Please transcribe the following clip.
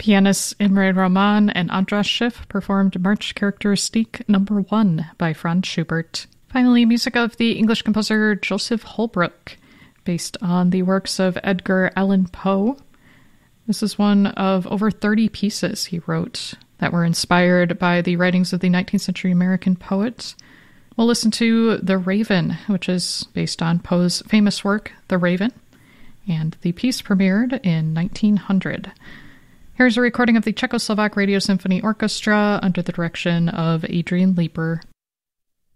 Pianists Imre Roman and Andras Schiff performed March Charakteristik No. 1 by Franz Schubert. Finally, music of the English composer Joseph Holbrook, based on the works of Edgar Allan Poe. This is one of over 30 pieces he wrote that were inspired by the writings of the 19th century American poets. We'll listen to The Raven, which is based on Poe's famous work, The Raven, and the piece premiered in 1900. Here's a recording of the Czechoslovak Radio Symphony Orchestra under the direction of Adrian Leeper.